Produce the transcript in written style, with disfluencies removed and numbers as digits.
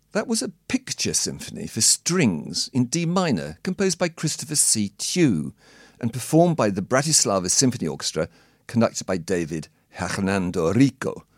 That was a picture symphony for strings in D minor, composed by Christopher C. Tew and performed by the Bratislava Symphony Orchestra, conducted by David Hernando Rico.